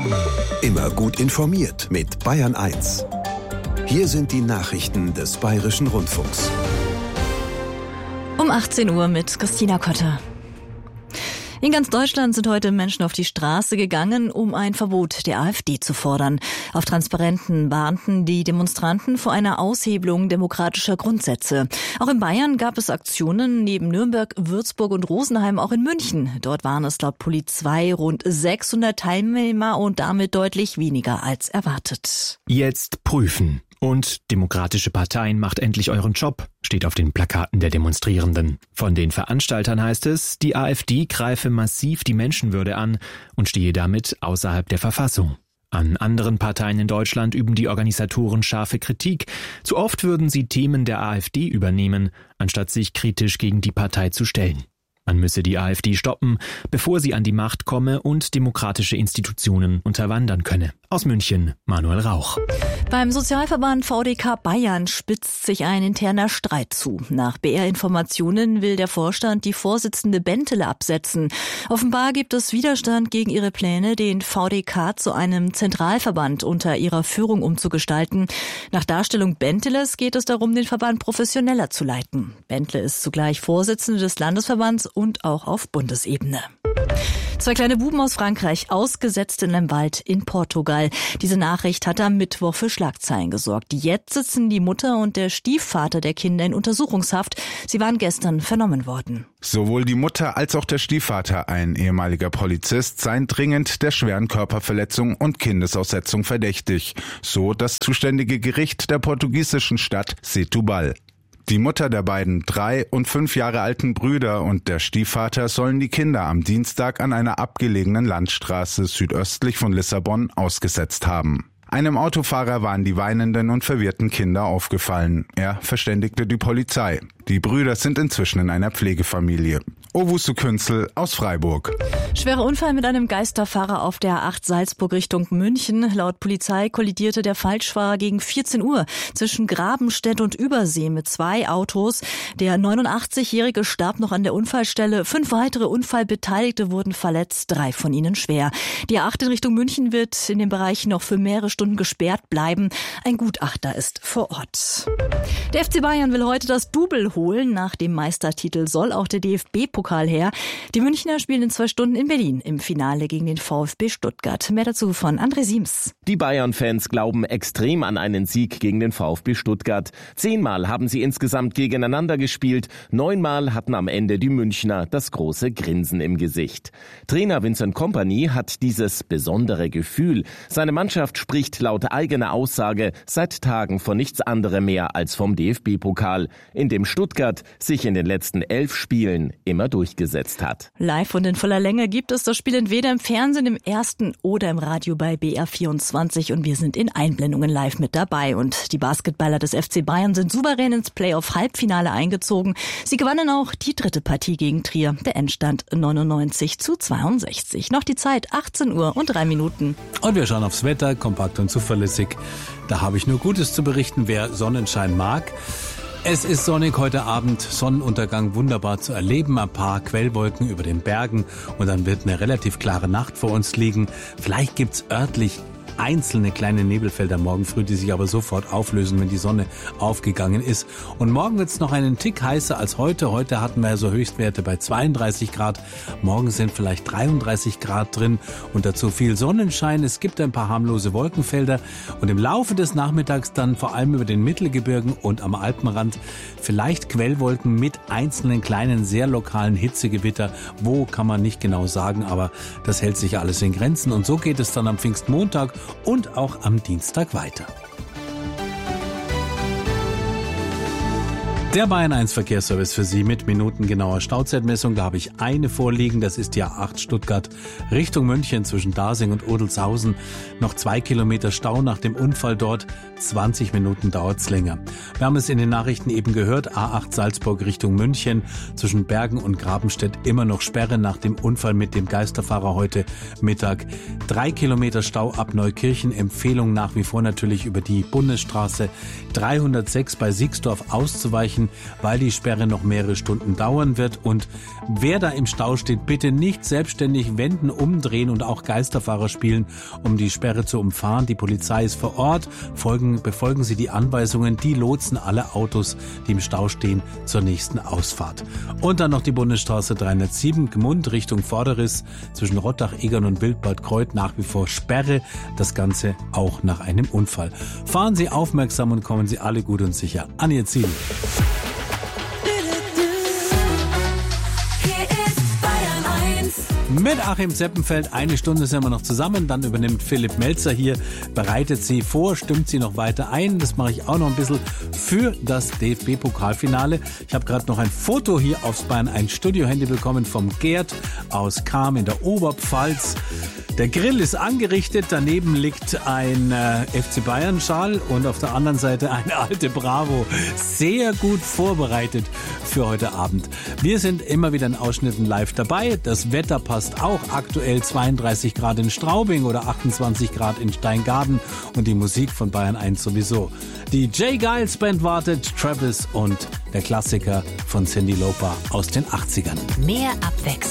Immer gut informiert mit Bayern 1. Hier sind die Nachrichten des Bayerischen Rundfunks. Um 18 Uhr mit Christina Kotter. In ganz Deutschland sind heute Menschen auf die Straße gegangen, um ein Verbot der AfD zu fordern. Auf Transparenten warnten die Demonstranten vor einer Aushebelung demokratischer Grundsätze. Auch in Bayern gab es Aktionen, neben Nürnberg, Würzburg und Rosenheim auch in München. Dort waren es laut Polizei rund 600 Teilnehmer und damit deutlich weniger als erwartet. Jetzt prüfen. Und demokratische Parteien macht endlich euren Job, steht auf den Plakaten der Demonstrierenden. Von den Veranstaltern heißt es, die AfD greife massiv die Menschenwürde an und stehe damit außerhalb der Verfassung. An anderen Parteien in Deutschland üben die Organisatoren scharfe Kritik. Zu oft würden sie Themen der AfD übernehmen, anstatt sich kritisch gegen die Partei zu stellen. Man müsse die AfD stoppen, bevor sie an die Macht komme und demokratische Institutionen unterwandern könne. Aus München, Manuel Rauch. Beim Sozialverband VDK Bayern spitzt sich ein interner Streit zu. Nach BR-Informationen will der Vorstand die Vorsitzende Bentele absetzen. Offenbar gibt es Widerstand gegen ihre Pläne, den VDK zu einem Zentralverband unter ihrer Führung umzugestalten. Nach Darstellung Benteles geht es darum, den Verband professioneller zu leiten. Bentele ist zugleich Vorsitzende des Landesverbands und auch auf Bundesebene. 2 kleine Buben aus Frankreich, ausgesetzt in einem Wald in Portugal. Diese Nachricht hat am Mittwoch für Schlagzeilen gesorgt. Jetzt sitzen die Mutter und der Stiefvater der Kinder in Untersuchungshaft. Sie waren gestern vernommen worden. Sowohl die Mutter als auch der Stiefvater, ein ehemaliger Polizist, seien dringend der schweren Körperverletzung und Kindesaussetzung verdächtig. So das zuständige Gericht der portugiesischen Stadt Setúbal. Die Mutter der beiden 3 und 5 Jahre alten Brüder und der Stiefvater sollen die Kinder am Dienstag an einer abgelegenen Landstraße südöstlich von Lissabon ausgesetzt haben. Einem Autofahrer waren die weinenden und verwirrten Kinder aufgefallen. Er verständigte die Polizei. Die Brüder sind inzwischen in einer Pflegefamilie. Owusu Künzel aus Freiburg. Schwerer Unfall mit einem Geisterfahrer auf der A8 Salzburg Richtung München. Laut Polizei kollidierte der Falschfahrer gegen 14 Uhr zwischen Grabenstedt und Übersee mit 2 Autos. Der 89-Jährige starb noch an der Unfallstelle. 5 weitere Unfallbeteiligte wurden verletzt, 3 von ihnen schwer. Die A8 in Richtung München wird in dem Bereich noch für mehrere Stunden gesperrt bleiben. Ein Gutachter ist vor Ort. Der FC Bayern will heute das Double holen. Nach dem Meistertitel soll auch der DFB-Pokal her. Die Münchner spielen in 2 Stunden in Berlin im Finale gegen den VfB Stuttgart. Mehr dazu von André Siems. Die Bayern-Fans glauben extrem an einen Sieg gegen den VfB Stuttgart. 10-mal haben sie insgesamt gegeneinander gespielt. 9-mal hatten am Ende die Münchner das große Grinsen im Gesicht. Trainer Vincent Kompany hat dieses besondere Gefühl. Seine Mannschaft spricht laut eigener Aussage seit Tagen von nichts anderem mehr als vom DFB-Pokal, in dem Stuttgart sich in den letzten 11 Spielen immer durchgesetzt hat. Live und in voller Länge gibt es das Spiel entweder im Fernsehen, im Ersten oder im Radio bei BR24 und wir sind in Einblendungen live mit dabei. Und die Basketballer des FC Bayern sind souverän ins Playoff-Halbfinale eingezogen. Sie gewannen auch die 3. Partie gegen Trier. Der Endstand 99:62. Noch die Zeit 18 Uhr und 3 Minuten. Und wir schauen aufs Wetter, kompakt und zuverlässig. Da habe ich nur Gutes zu berichten, wer Sonnenschein mag. Es ist sonnig heute Abend, Sonnenuntergang wunderbar zu erleben, ein paar Quellwolken über den Bergen und dann wird eine relativ klare Nacht vor uns liegen. Vielleicht gibt's örtlich einzelne kleine Nebelfelder morgen früh, die sich aber sofort auflösen, wenn die Sonne aufgegangen ist. Und morgen wird es noch einen Tick heißer als heute. Heute hatten wir ja so Höchstwerte bei 32 Grad. Morgen sind vielleicht 33 Grad drin und dazu viel Sonnenschein. Es gibt ein paar harmlose Wolkenfelder und im Laufe des Nachmittags dann vor allem über den Mittelgebirgen und am Alpenrand vielleicht Quellwolken mit einzelnen kleinen, sehr lokalen Hitzegewitter. Wo kann man nicht genau sagen, aber das hält sich alles in Grenzen. Und so geht es dann am Pfingstmontag und auch am Dienstag weiter. Der Bayern 1 Verkehrsservice für Sie mit minutengenauer Stauzeitmessung. Da habe ich eine vorliegen. Das ist die A8 Stuttgart Richtung München zwischen Dasing und Odelshausen. Noch 2 Kilometer Stau nach dem Unfall dort. 20 Minuten dauert's länger. Wir haben es in den Nachrichten eben gehört. A8 Salzburg Richtung München zwischen Bergen und Grabenstedt immer noch Sperre nach dem Unfall mit dem Geisterfahrer heute Mittag. 3 Kilometer Stau ab Neukirchen. Empfehlung nach wie vor natürlich über die Bundesstraße 306 bei Siegsdorf auszuweichen. ausweichen, weil die Sperre noch mehrere Stunden dauern wird. Und wer da im Stau steht, bitte nicht selbstständig wenden, umdrehen und auch Geisterfahrer spielen, um die Sperre zu umfahren. Die Polizei ist vor Ort. Befolgen Sie die Anweisungen. Die lotsen alle Autos, die im Stau stehen, zur nächsten Ausfahrt. Und dann noch die Bundesstraße 307, Gmund Richtung Vorderriss zwischen Rottach, Egern und Wildbad Kreuth, nach wie vor Sperre. Das Ganze auch nach einem Unfall. Fahren Sie aufmerksam und kommen Sie alle gut und sicher an Ihr Ziel. Mit Achim Seppenfeld, eine Stunde sind wir noch zusammen, dann übernimmt Philipp Melzer hier, bereitet sie vor, stimmt sie noch weiter ein. Das mache ich auch noch ein bisschen für das DFB-Pokalfinale. Ich habe gerade noch ein Foto hier aufs Bayern 1 Studio-Handy bekommen vom Gerd aus Cham in der Oberpfalz. Der Grill ist angerichtet, daneben liegt ein FC Bayern-Schal und auf der anderen Seite eine alte Bravo. Sehr gut vorbereitet für heute Abend. Wir sind immer wieder in Ausschnitten live dabei. Das Wetter passt auch. Aktuell 32 Grad in Straubing oder 28 Grad in Steingaden und die Musik von Bayern 1 sowieso. Die J. Giles Band wartet, Travis und der Klassiker von Cyndi Lauper aus den 80ern. Mehr Abwechslung.